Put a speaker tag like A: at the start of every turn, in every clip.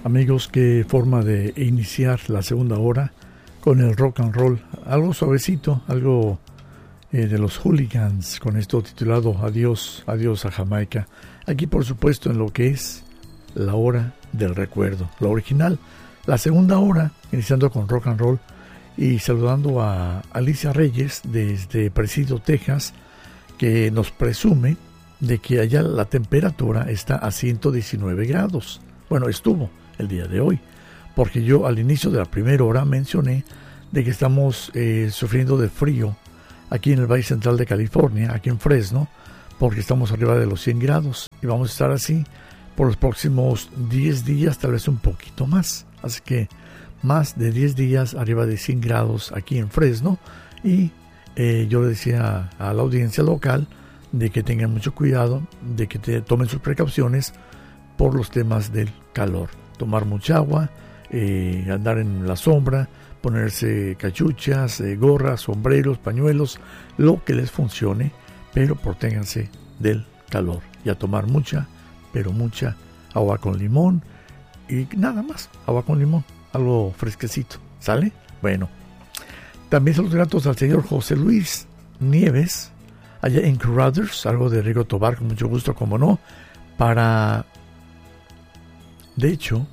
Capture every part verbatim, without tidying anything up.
A: Amigos, qué forma de iniciar la segunda hora con el rock and roll, algo suavecito, algo eh, de los Hooligans, con esto titulado Adiós, Adiós a Jamaica. Aquí, por supuesto, en lo que es la hora del recuerdo, la original, la segunda hora, iniciando con rock and roll y saludando a Alicia Reyes desde Presidio, Texas, que nos presume de que allá la temperatura está a ciento diecinueve grados. Bueno, estuvo el día de hoy, porque yo al inicio de la primera hora mencioné de que estamos eh, sufriendo de frío aquí en el Valle Central de California, aquí en Fresno, porque estamos arriba de los cien grados y vamos a estar así por los próximos diez días, tal vez un poquito más. Así que más de diez días arriba de cien grados aquí en Fresno, y eh, yo le decía a la audiencia local de que tengan mucho cuidado, de que te tomen sus precauciones por los temas del calor. Tomar mucha agua, eh, andar en la sombra, ponerse cachuchas, eh, gorras, sombreros, pañuelos, lo que les funcione, pero proténganse del calor. Y a tomar mucha, pero mucha agua con limón y nada más, agua con limón, algo fresquecito, ¿sale? Bueno, también saludos gratos al señor José Luis Nieves, allá en Carruthers, algo de Rigo Tobar, con mucho gusto, como no, para... De hecho,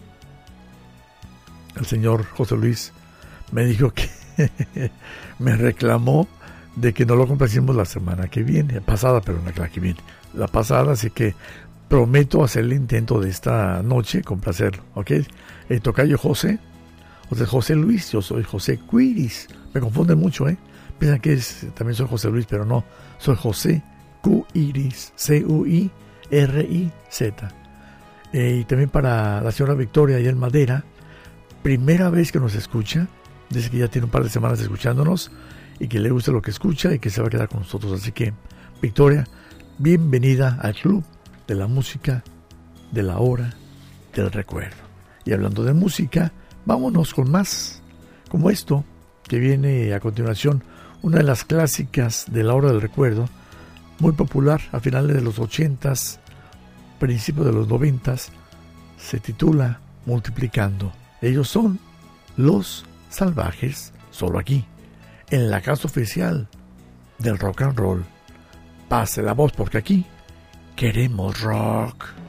A: el señor José Luis me dijo que me reclamó de que no lo complacimos la semana que viene, pasada, pero no la que viene, la pasada, así que prometo hacer el intento de esta noche complacerlo, ¿ok? El tocayo José, o sea, José Luis, yo soy José Quiris, me confunden mucho, ¿eh? Piensan que es, también soy José Luis, pero no, soy José Quiris, C U I R I Z. Eh, y también para la señora Victoria allá en Madera, primera vez que nos escucha, dice que ya tiene un par de semanas escuchándonos y que le gusta lo que escucha y que se va a quedar con nosotros. Así que, Victoria, bienvenida al club de la música de la hora del recuerdo. Y hablando de música, vámonos con más, como esto que viene a continuación, una de las clásicas de la hora del recuerdo, muy popular a finales de los ochentas, principios de los noventas, se titula Multiplicando. Ellos son Los Salvajes, solo aquí, en la casa oficial del rock and roll. Pase la voz porque aquí queremos rock.